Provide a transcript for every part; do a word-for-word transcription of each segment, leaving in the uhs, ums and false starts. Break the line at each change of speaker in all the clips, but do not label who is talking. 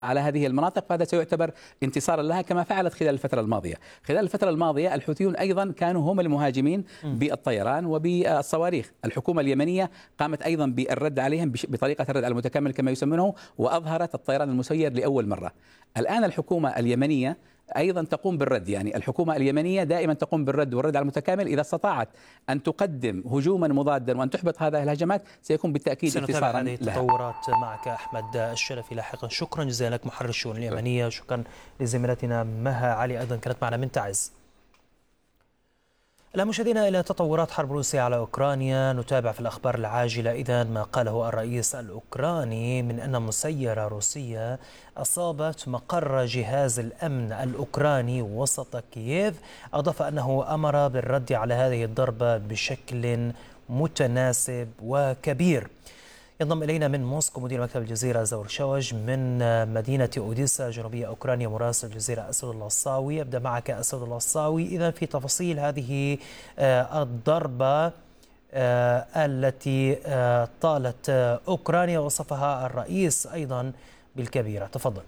على هذه المناطق، فهذا سيعتبر انتصارا لها كما فعلت خلال الفترة الماضية. خلال الفترة الماضية الحوثيون أيضا كانوا هم المهاجمين بالطيران وبالصواريخ. الحكومة اليمنية قامت أيضا بالرد عليهم بطريقة الرد المتكامل كما يسمونه، وأظهرت الطيران المسير لأول مرة. الآن الحكومة اليمنية أيضا تقوم بالرد، يعني الحكومة اليمنية دائما تقوم بالرد والرد على المتكامل. إذا استطاعت أن تقدم هجوما مضادا وأن تحبط هذه الهجمات سيكون بالتأكيد انتصارا
هذه التطورات معك أحمد الشلفي لاحقا. شكرا جزيلا لك محرر الشؤون اليمنية. شكرا لزميلتنا مها علي أيضا كانت معنا من تعز. الآن مشاهدينا إلى تطورات حرب روسيا على أوكرانيا، نتابع في الأخبار العاجلة إذا ما قاله الرئيس الأوكراني من أن مسيرة روسية أصابت مقر جهاز الأمن الأوكراني وسط كييف. أضاف أنه أمر بالرد على هذه الضربة بشكل متناسب وكبير. ينضم إلينا من موسكو مدير مكتب الجزيرة زور شوج، من مدينة أوديسا جنوبية أوكرانيا مراسل الجزيرة أسد الله الصاوي. أبدأ معك أسد الله الصاوي، إذا في تفاصيل هذه الضربة التي طالت أوكرانيا وصفها الرئيس أيضا بالكبيرة، تفضل.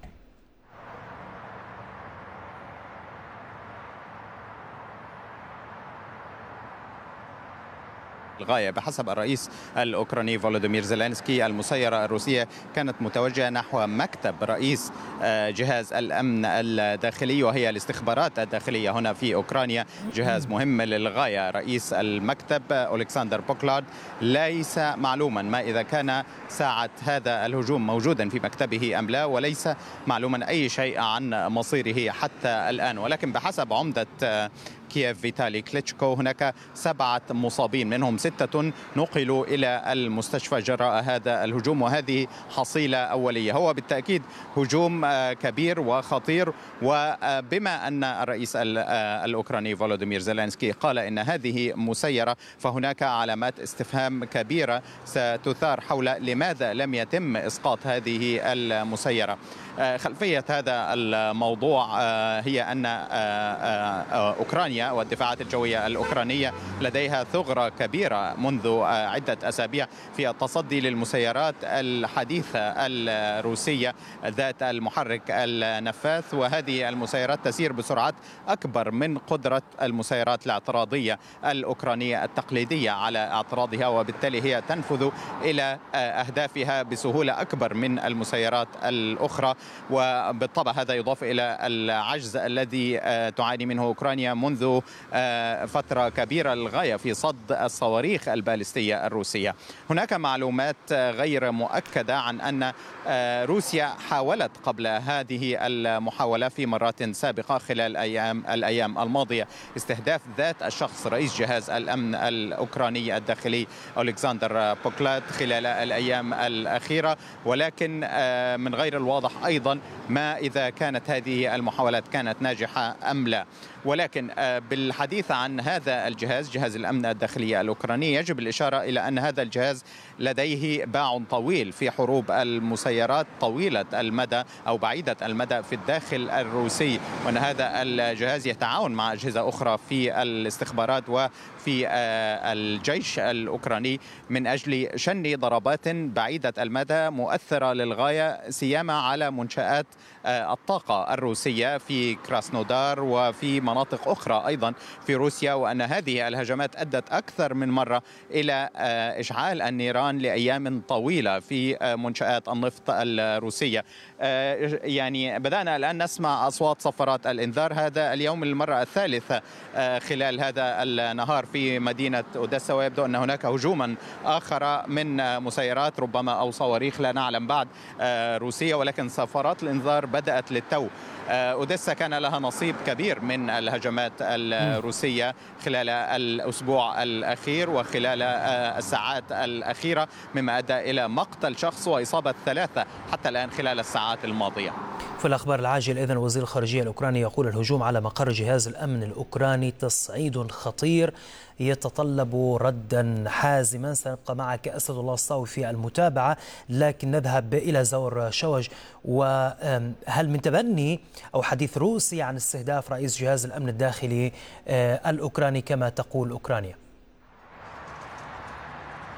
الغاية بحسب الرئيس الأوكراني فولوديمير زيلينسكي، المسيرة الروسية كانت متوجهة نحو مكتب رئيس جهاز الأمن الداخلي وهي الاستخبارات الداخلية هنا في أوكرانيا، جهاز مهم للغاية. رئيس المكتب أولكسندر بوكلارد ليس معلوما ما إذا كان ساعة هذا الهجوم موجودا في مكتبه أم لا، وليس معلوما أي شيء عن مصيره حتى الآن. ولكن بحسب عمدة كييف فيتالي كليتشكو هناك سبعة مصابين، منهم ستة نقلوا إلى المستشفى جراء هذا الهجوم، وهذه حصيلة أولية. هو بالتأكيد هجوم كبير وخطير، وبما أن الرئيس الأوكراني فولوديمير زيلينسكي قال إن هذه مسيرة، فهناك علامات استفهام كبيرة ستثار حول لماذا لم يتم إسقاط هذه المسيرة. خلفية هذا الموضوع هي أن أوكرانيا والدفاعات الجوية الأوكرانية لديها ثغرة كبيرة منذ عدة أسابيع في التصدي للمسيرات الحديثة الروسية ذات المحرك النفاث، وهذه المسيرات تسير بسرعات أكبر من قدرة المسيرات الاعتراضية الأوكرانية التقليدية على اعتراضها، وبالتالي هي تنفذ إلى أهدافها بسهولة أكبر من المسيرات الأخرى. وبالطبع هذا يضاف إلى العجز الذي تعاني منه أوكرانيا منذ فترة كبيرة للغاية في صد الصواريخ البالستية الروسية. هناك معلومات غير مؤكدة عن أن روسيا حاولت قبل هذه المحاولة في مرات سابقة خلال الأيام الأيام الماضية استهداف ذات الشخص رئيس جهاز الأمن الأوكراني الداخلي أولكسندر بوكلاد خلال الأيام الأخيرة، ولكن من غير الواضح أيضا ما إذا كانت هذه المحاولات كانت ناجحة أم لا. ولكن بالحديث عن هذا الجهاز، جهاز الأمن الداخلي الأوكراني، يجب الإشارة إلى أن هذا الجهاز لديه باع طويل في حروب المسيرات طويلة المدى أو بعيدة المدى في الداخل الروسي، وأن هذا الجهاز يتعاون مع أجهزة أخرى في الاستخبارات وفي الجيش الأوكراني من أجل شن ضربات بعيدة المدى مؤثرة للغاية، سيما على منشآت الطاقة الروسية في كراسنودار وفي مناطق أخرى أيضا في روسيا، وأن هذه الهجمات أدت أكثر من مرة إلى إشعال النيران لأيام طويلة في منشآت النفط الروسية. يعني بدأنا الآن نسمع أصوات صفارات الإنذار، هذا اليوم المرة الثالثة خلال هذا النهار في مدينة أوديسا، ويبدو أن هناك هجوما آخر من مسيرات ربما أو صواريخ لا نعلم بعد روسية، ولكن صفارات الإنذار بدأت للتو. أوديسا كان لها نصيب كبير من الهجمات الروسية خلال الأسبوع الأخير وخلال الساعات الأخيرة، مما أدى إلى مقتل شخص وإصابة ثلاثة حتى الآن خلال الساعات الماضية.
في الأخبار العاجل إذن وزير الخارجية الأوكراني يقول الهجوم على مقر جهاز الأمن الأوكراني تصعيد خطير يتطلب ردا حازما. سنبقى معك أسد الله الصاوي في المتابعة، لكن نذهب إلى زور شوج. وهل من تبني أو حديث روسي عن استهداف رئيس جهاز الأمن الداخلي الأوكراني كما تقول أوكرانيا؟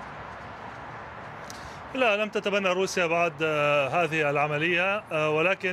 لا، لم تتبنى روسيا بعد هذه العملية، ولكن